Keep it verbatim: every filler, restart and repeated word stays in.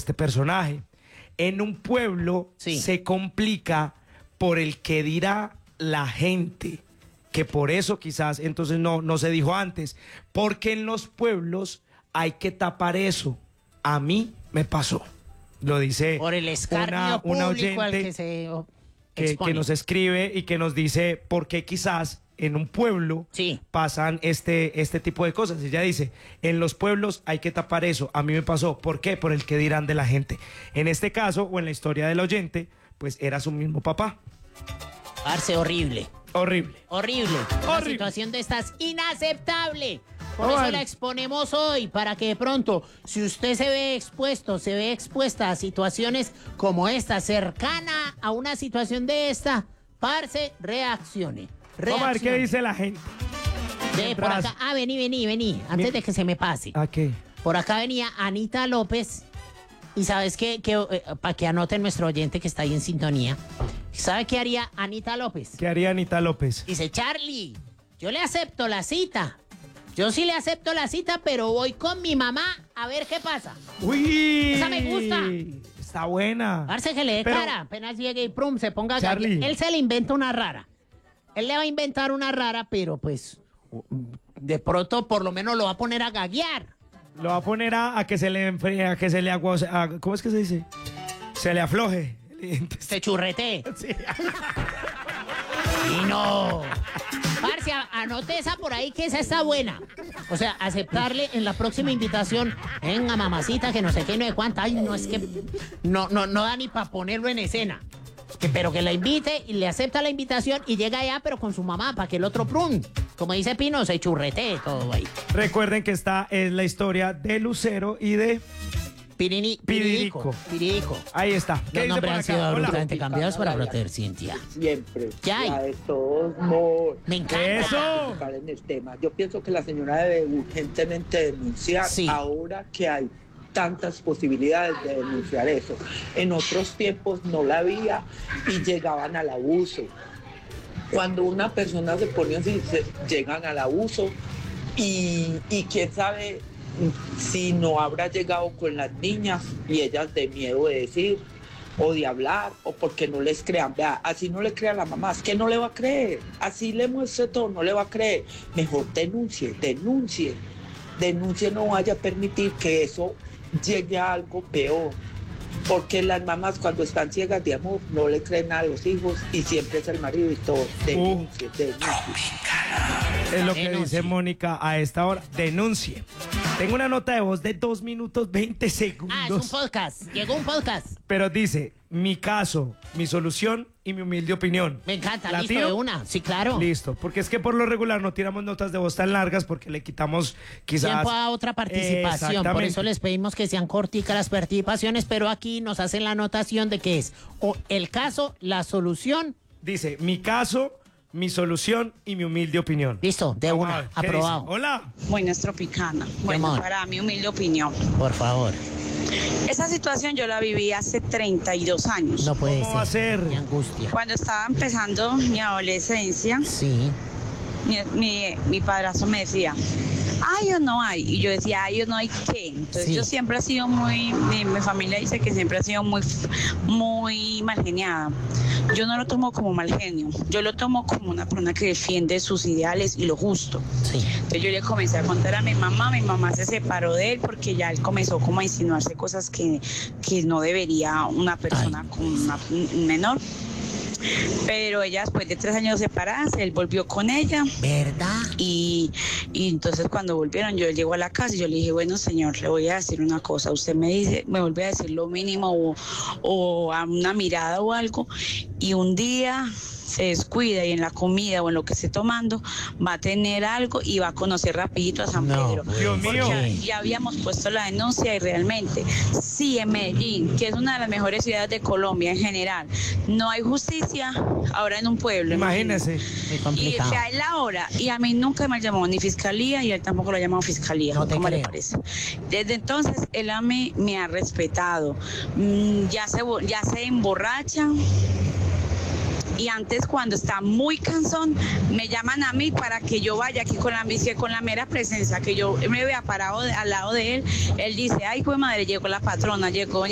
este personaje. En un pueblo Sí. se complica por el que dirá la gente, que por eso quizás entonces no, no se dijo antes, porque en los pueblos hay que tapar eso. A mí me pasó. Lo dice Por el escarnio una, una público al oyente que se oh, que, expone. que nos escribe y que nos dice por qué quizás en un pueblo Sí. pasan este, este tipo de cosas. Ella dice, en los pueblos hay que tapar eso. A mí me pasó. ¿Por qué? Por el que dirán de la gente. En este caso, o en la historia del oyente, pues era su mismo papá. Parce, horrible. Horrible. Horrible. Una Horrible. situación de estas inaceptable. Por Oh, eso vale. la exponemos hoy, para que de pronto, si usted se ve expuesto, se ve expuesta a situaciones como esta, cercana a una situación de esta, parce, reaccione. Vamos a ver qué reaccione. dice la gente. Ve, por acá, ah, vení, vení, vení, antes Mi- de que se me pase. ¿A qué? Por acá venía Anita López. Y sabes qué, que, eh, para que anoten nuestro oyente que está ahí en sintonía. ¿Sabe qué haría Anita López? ¿Qué haría Anita López? Dice, Charlie, yo le acepto la cita. Yo sí le acepto la cita, pero voy con mi mamá a ver qué pasa. ¡Uy! Esa me gusta. Está buena. Parce que le dé Pero- cara, apenas llegue y prum, se ponga Charlie. gallo. Él se le inventa una rara. Él le va a inventar una rara, pero pues de pronto por lo menos lo va a poner a gaguear. Lo va a poner a, a que se le enfríe, a que se le agua, a- ¿cómo es que se dice? Se le afloje. Se churrete. Sí. Y no. Parce, a- anote esa por ahí que esa está buena. O sea, aceptarle en la próxima invitación. Venga, mamacita, que no sé qué, no sé cuánta. Ay, no, es que no, no, no da ni para ponerlo en escena. Que, pero que la invite y le acepta la invitación y llega allá, pero con su mamá, para que el otro prun, como dice Pino, se churrete todo ahí. Recuerden que esta es la historia de Lucero y de... Pirini, Piridirico. Piridirico. Piridirico. Ahí está. ¿Qué Los dice por nombres han acá? sido Hola. absolutamente cambiados para proteger Cintia. Siempre. ¿Qué hay? Ya de todos modos. Me encanta. Eso. Tocar en el tema. Yo pienso que la señora debe urgentemente denunciar Sí. ahora que hay tantas posibilidades de denunciar eso. En otros tiempos no la había y llegaban al abuso. Cuando una persona se pone así, se- llegan al abuso y, y quién sabe si no habrá llegado con las niñas y ellas de miedo de decir o de hablar o porque no les crean. Vea, así no le crea a la mamá, es que no le va a creer, así le muestre todo, no le va a creer. Mejor denuncie, denuncie, denuncie, no vaya a permitir que eso llegue a algo peor. Porque las mamás cuando están ciegas de amor no le creen a los hijos y siempre es el marido y todo. Denuncie, denuncie. Es lo que Denuncie. dice Mónica a esta hora. Denuncie. Tengo una nota de voz de dos minutos veinte segundos. Ah, es un podcast. Llegó un podcast. Pero dice, mi caso, mi solución y mi humilde opinión. Me encanta, ¿La listo tiro? de una. Sí, claro. Listo, porque es que por lo regular no tiramos notas de voz tan largas porque le quitamos quizás... Tiempo a otra participación. Por Exactamente. eso les pedimos que sean corticas las participaciones, pero aquí nos hacen la anotación de que es o el caso, la solución. Dice, mi caso, mi solución y mi humilde opinión. Listo, de Vamos a una. ver, ¿qué Aprobado. dice? Hola. Buenas, Tropicana. Bueno, amor. para mi humilde opinión, Por favor. esa situación yo la viví hace treinta y dos años. No puede ¿Cómo va a ser. ser? Qué angustia. Cuando estaba empezando mi adolescencia, Sí. mi, mi, mi padrastro me decía, ¿hay o no hay? Y yo decía, ¿hay o no hay qué? Entonces Sí. yo siempre he sido muy, mi, mi familia dice que siempre he sido muy, muy mal geniada. Yo no lo tomo como mal genio, yo lo tomo como una persona que defiende sus ideales y lo justo. Sí. Entonces yo le comencé a contar a mi mamá, mi mamá se separó de él porque ya él comenzó como a insinuarse cosas que, que no debería una persona Ay. con una, un menor. Pero ella después de tres años separadas, él volvió con ella. ¿Verdad? Y, y entonces cuando volvieron, yo llego a la casa y yo le dije, bueno señor, le voy a decir una cosa, usted me dice, me vuelve a decir lo mínimo o, o a una mirada o algo, y un día se descuida y en la comida o en lo que esté tomando va a tener algo y va a conocer rapidito a San No, Pedro. pues, Dios mío. Porque ya habíamos puesto la denuncia y realmente, sí, en Medellín, que es una de las mejores ciudades de Colombia en general, no hay justicia ahora en un pueblo. Imagínese. Muy Y complicado. se hay la hora, y a mí nunca me llamó ni fiscalía y él tampoco lo ha llamado fiscalía. No te ¿Cómo le creo. parece? Desde entonces él a mí me ha respetado. Mm, ya se bo- ya se emborracha. Y antes, cuando está muy cansón, me llaman a mí para que yo vaya aquí con la bici, con la mera presencia, que yo me vea parado de- al lado de él. Él dice, ay, pues madre, llegó la patrona, llegó